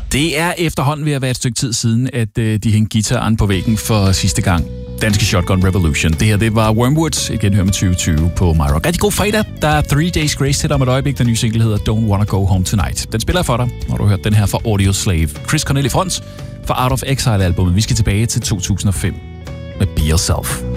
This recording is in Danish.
Det er efterhånden ved at være et stykke tid siden, at de hængte guitaren på væggen for sidste gang. Danske Shotgun Revolution. Det her, det var Wormwood, igen hør med 2020 på My Rock. Rigtig god fredag. Der er 3 Days Grace til dig om et øjeblik. Den nye single hedder Don't Wanna Go Home Tonight. Den spiller for dig, når du har hørt den her fra Audio Slave. Chris Cornell i front fra Out of Exile-albummet. Vi skal tilbage til 2005 med Be Yourself.